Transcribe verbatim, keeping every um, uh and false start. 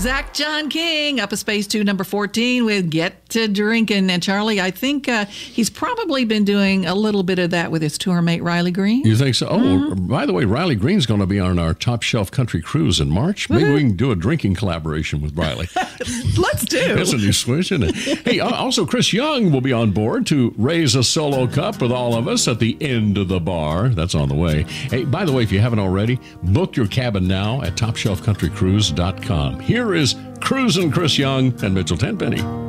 Zach John King, up a space two, number fourteen with Get to Drinking. And Charlie, I think uh, he's probably been doing a little bit of that with his tour mate, Riley Green. You think so? Oh, Mm-hmm. by the way, Riley Green's going to be on our Top Shelf Country Cruise in March. Maybe Mm-hmm. we can do a drinking collaboration with Riley. Let's do. That's a new switch, isn't it? Hey, uh, also, Chris Young will be on board to raise a solo cup with all of us at the end of the bar. That's on the way. Hey, by the way, if you haven't already, book your cabin now at top shelf country cruise dot com. Here is Cruisin' Chris Young and Mitchell Tenpenny.